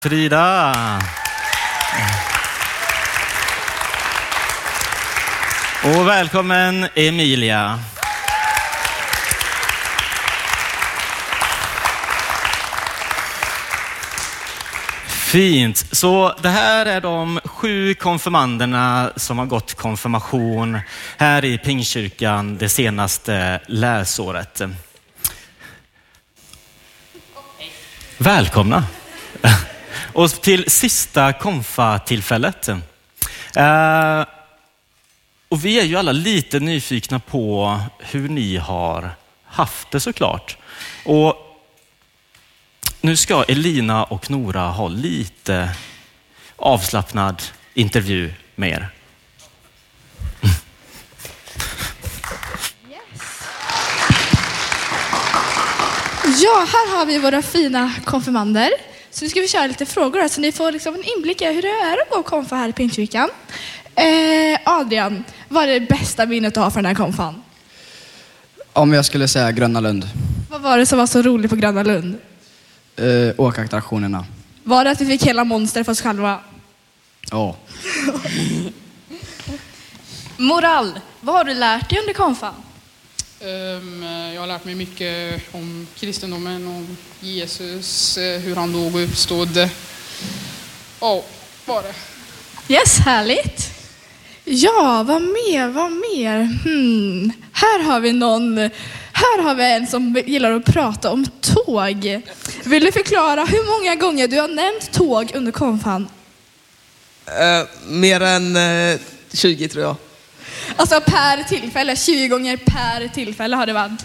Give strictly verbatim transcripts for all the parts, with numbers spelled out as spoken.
Frida. Och välkommen Emilia. Fint. Så det här är de sju konfirmanderna som har gått konfirmation här i Pingstkyrkan det senaste läsåret. Välkomna. Och till sista konfa-tillfället. Uh, och vi är ju alla lite nyfikna på hur ni har haft det såklart. Och nu ska Elina och Nora ha lite avslappnad intervju med er. Ja, här har vi våra fina konfirmander. Så nu ska vi köra lite frågor här, så ni får liksom en inblick i hur det är att gå konfa här i Pingstkyrkan. Eh, Adrian, vad är det bästa minnet du har för den här konfan? Om jag skulle säga Gröna Lund. Vad var det som var så roligt på Gröna Lund? Uh, åkattraktionerna. Var det att vi fick hela monster för oss själva? Ja. Moral, vad har du lärt dig under konfan? Um, jag har lärt mig mycket om kristendomen, om Jesus, hur han dog och uppstod. Ja, oh, var det. Yes, härligt. Ja, vad mer, vad mer? Hmm. Här har vi någon... Här har vi en som gillar att prata om tåg. Vill du förklara hur många gånger du har nämnt tåg under konfan? Uh, mer än uh, tjugo tror jag. Alltså per tillfälle, tjugo gånger per tillfälle har det varit.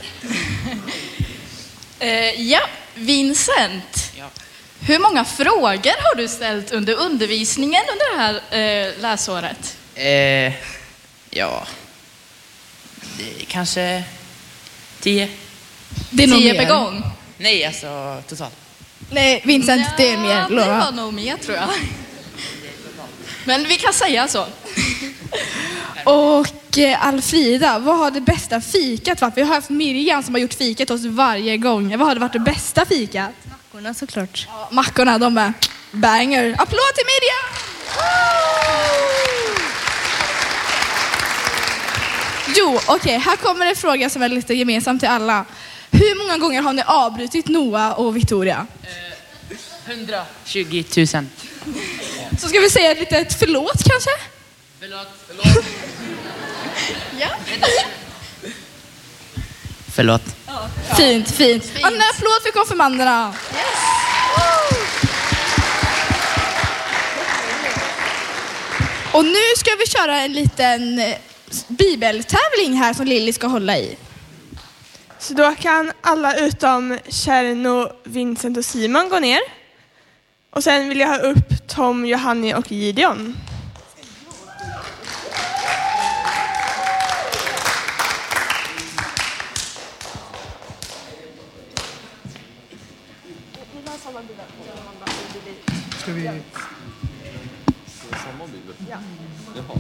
uh, ja, Vincent. Ja. Hur många frågor har du ställt under undervisningen under det här uh, läsåret? Uh, ja, det kanske... Tio. Det är nog Tio mer. per gång? Nej, alltså totalt. Nej, Vincent, ja, det är mer. Lova. Det var nog mer, tror jag. Men vi kan säga så. Och eh, Alfrida, vad har det bästa fikat varit? Vi har haft Miriam som har gjort fikat oss varje gång. Vad har det varit det bästa fikat? Mackorna såklart. Ja, mackorna, de är banger. Applåd till Miriam! Jo, okej, okay, här kommer en fråga som är lite gemensam till alla. Hur många gånger har ni avbrutit Noah och Victoria? Eh, hundratjugo tusen. Så ska vi säga ett litet förlåt kanske? Förlåt. Förlåt. Ja. Förlåt. Ja. Fint, fint. fint. En applåd för konfirmanderna. Yes. Och nu ska vi köra en liten bibeltävling här som Lilly ska hålla i. Så då kan alla utom Kärno, Vincent och Simon gå ner. Och sen vill jag ha upp Tom, Johanni och Gideon. Ska vi... Samma bibel? Ja. Jaha.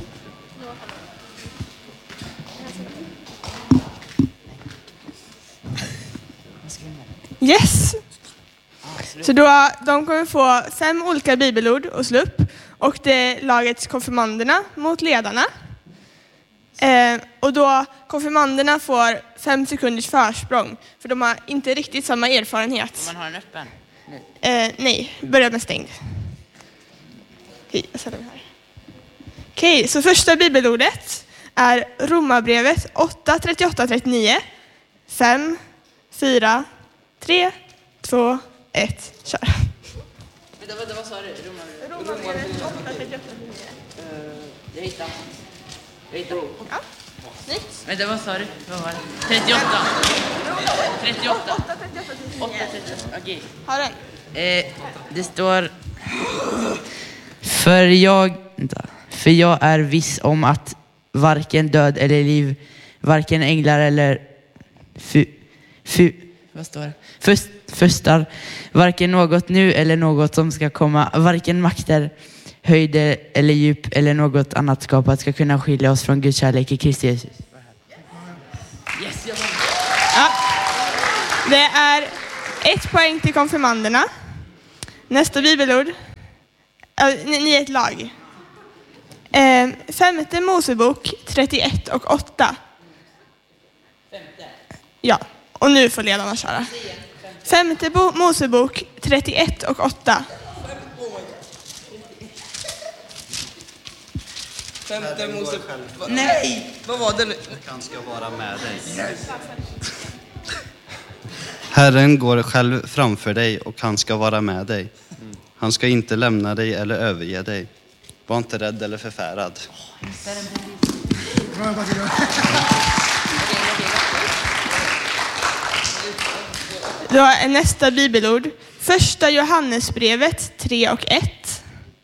Yes. Så då, de kommer få fem olika bibelord att slå upp. Och det är lagets konfirmanderna mot ledarna. Eh, och då konfirmanderna får fem sekunders försprång. För de har inte riktigt samma erfarenhet. Man har den öppen? Eh, nej, börja med stängd. Okej, jag sätter den här. Okej, så första bibelordet är Romarbrevet åtta, trettioåtta, trettionio. fem, fyra, tre, två, ett, kör. Vänta, vänta, vad sa du? Romarbrevet? Romarbrevet åtta, trettioåtta, trettionio. Jag hittar. Jag hittar. Ja, snyggt. Vänta, vad sa du? Vad var det? trettioåtta. trettioåtta. åtta, trettioåtta, trettionio. åtta, trettioåtta. Okej. Har den? Eh, det står... För jag... Vänta. För jag är viss om att varken död eller liv, varken änglar eller... Fu... Fu... Vad står det? Först, förstar, varken något nu eller något som ska komma, varken makter, höjder eller djup eller något annat skapat ska kunna skilja oss från Guds kärlek i Kristi Jesus. Yes, jag ja. Det är ett poäng till konfirmanderna. Nästa bibelord Äh, ni, ni är ett lag. Eh, femte Mosebok trettioett och åtta. Femte? Ja, och nu får ledarna köra. Femte Bo- Mosebok trettioett och åtta. Femte Mosebok. Nej! Vad var det nu? Han ska vara med dig. Herren går själv framför dig och han ska vara med dig. Han ska inte lämna dig eller överge dig. Var inte rädd eller förfärad. Då är nästa bibelord. Första Johannesbrevet tre och ett.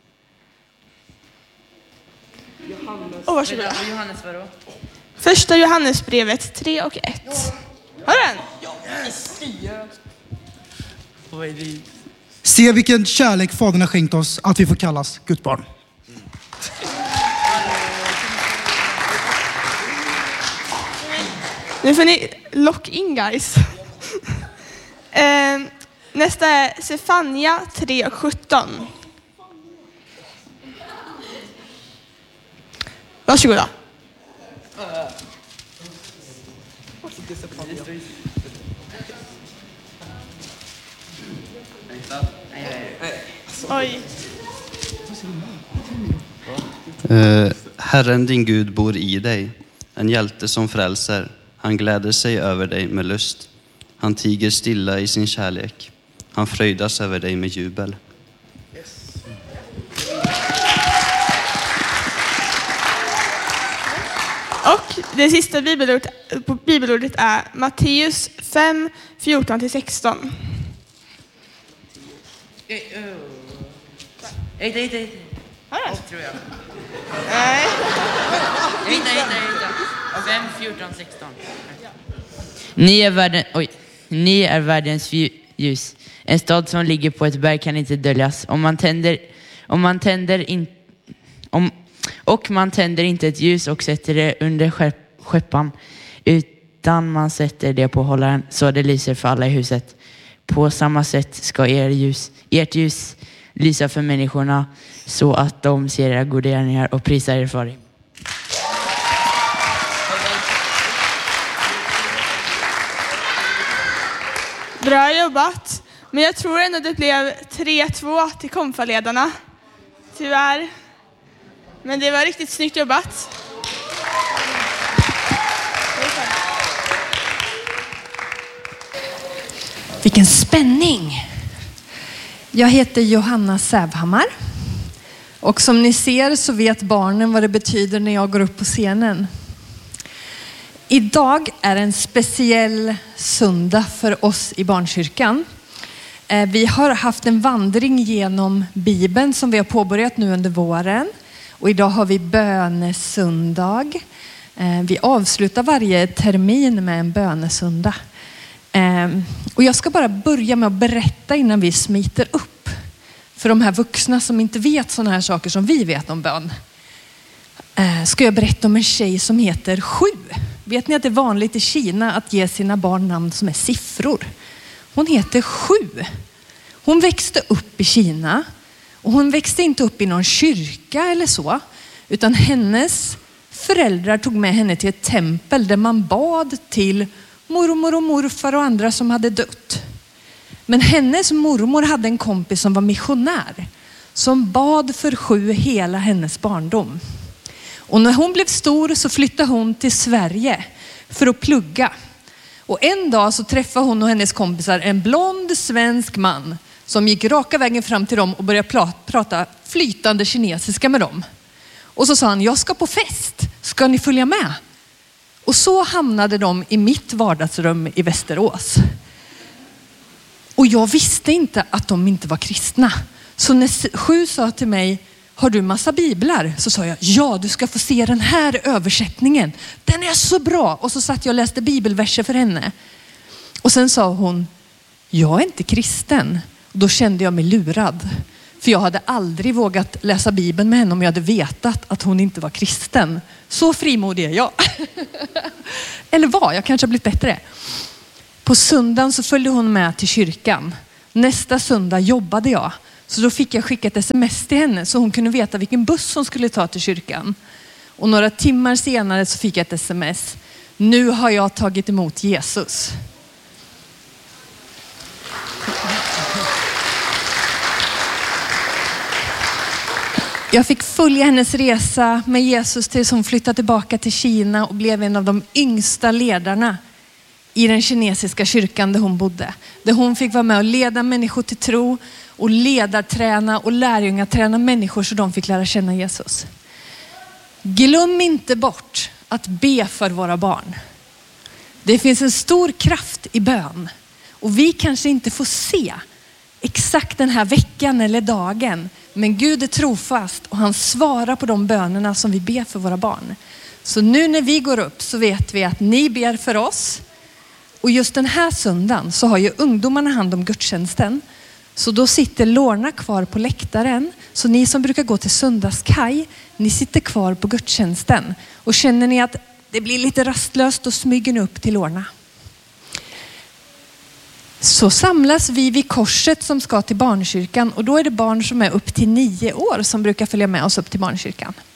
Åh, varsågoda. Johannes vadå? Första Johannesbrevet tre och ett. Har du den? Se vilken kärlek Fadern har skänkt oss att vi får kallas Guds barn. Nu får ni lock in, guys. eh, nästa är Sefania tre och sjutton. Varsågoda. Oj. Uh, Herren din Gud bor i dig. En hjälte som frälser. Han gläder sig över dig med lust. Han tiger stilla i sin kärlek. Han fröjdas över dig med jubel. Och det sista bibelordet, bibelordet är Matteus fem, fjorton till sexton. Hej, hej, hej. Har du den? Tror jag. Nej. Jag hittar, hittar, hittar. fem, fjorton, sexton. Ni är världen, oj. Ni är världens ljus. En stad som ligger på ett berg kan inte döljas. Om man tänder, om man tänder in, om, och man tänder inte ett ljus och sätter det under skepp, skeppan, utan man sätter det på hållaren så det lyser för alla i huset. På samma sätt ska er ljus, ert ljus lysa för människorna så att de ser era goda gärningar och prisar er för det. Bra jobbat. Men jag tror ändå det blev tre två till konfaledarna. Tyvärr. Men det var riktigt snyggt jobbat. Vilken spänning! Jag heter Johanna Sävhammar. Och som ni ser så vet barnen vad det betyder när jag går upp på scenen. Idag är en speciell söndag för oss i Barnkyrkan. Vi har haft en vandring genom Bibeln som vi har påbörjat nu under våren. Och idag har vi bönesöndag. Vi avslutar varje termin med en bönesöndag. Och jag ska bara börja med att berätta innan vi smiter upp. För de här vuxna som inte vet sådana här saker som vi vet om bön. Ska jag berätta om en tjej som heter Sju. Vet ni att det är vanligt i Kina att ge sina barn namn som är siffror? Hon heter Sju. Hon växte upp i Kina. Och hon växte inte upp i någon kyrka eller så. Utan hennes föräldrar tog med henne till ett tempel där man bad till mormor och morfar och andra som hade dött. Men hennes mormor hade en kompis som var missionär. Som bad för Sju hela hennes barndom. Och när hon blev stor så flyttade hon till Sverige för att plugga. Och en dag så träffade hon och hennes kompisar en blond svensk man som gick raka vägen fram till dem och började prata flytande kinesiska med dem. Och så sa han, jag ska på fest, ska ni följa med? Och så hamnade de i mitt vardagsrum i Västerås. Och jag visste inte att de inte var kristna. Så när Sju sa till mig, har du massa biblar? Så sa jag, ja du ska få se den här översättningen. Den är så bra. Och så satt jag och läste bibelverser för henne. Och sen sa hon, jag är inte kristen. Och då kände jag mig lurad. För jag hade aldrig vågat läsa Bibeln med henne om jag hade vetat att hon inte var kristen. Så frimodig är jag. Eller var, jag kanske har blivit bättre. På söndagen så följde hon med till kyrkan. Nästa söndag jobbade jag. Så då fick jag skicka ett sms till henne så hon kunde veta vilken buss hon skulle ta till kyrkan. Och några timmar senare så fick jag ett sms. Nu har jag tagit emot Jesus. Jag fick följa hennes resa med Jesus tills hon flyttade tillbaka till Kina och blev en av de yngsta ledarna i den kinesiska kyrkan där hon bodde. Där hon fick vara med och leda människor till tro och ledarträna och lärjungaträna människor så de fick lära känna Jesus. Glöm inte bort att be för våra barn. Det finns en stor kraft i bön och vi kanske inte får se exakt den här veckan eller dagen. Men Gud är trofast och han svarar på de bönerna som vi ber för våra barn. Så nu när vi går upp så vet vi att ni ber för oss. Och just den här söndagen så har ju ungdomarna hand om gudstjänsten. Så då sitter Lorna kvar på läktaren. Så ni som brukar gå till söndagskaj, ni sitter kvar på gudstjänsten. Och känner ni att det blir lite rastlöst och smyger ni upp till Lorna. Så samlas vi vid korset som ska till barnkyrkan och då är det barn som är upp till nio år som brukar följa med oss upp till barnkyrkan.